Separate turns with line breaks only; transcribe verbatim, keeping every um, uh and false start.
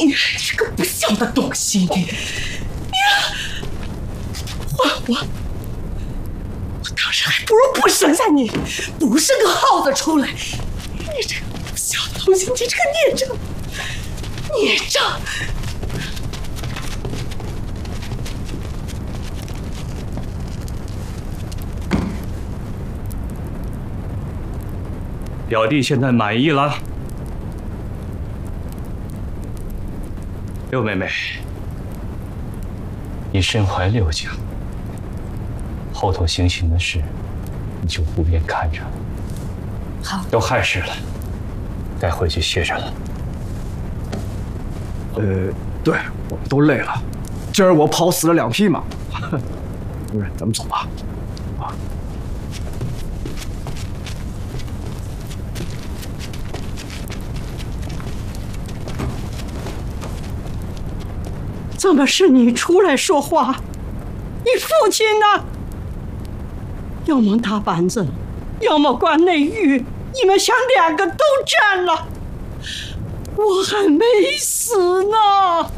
你这个不孝的东西，你你换我，我当时还不如不生下你，不生个耗子出来。你这个不孝的东西，你这个孽障，孽障！
表弟现在满意了。六妹妹，你身怀六甲，后头行刑的事，你就不便看着。
好，
都亥时了，该回去歇着了。
呃，对，我们都累了。今儿我跑死了两匹马，不是，咱们走吧。啊。
怎么是你出来说话？你父亲呢？要么打板子，要么关内狱，你们想两个都占了，我还没死呢。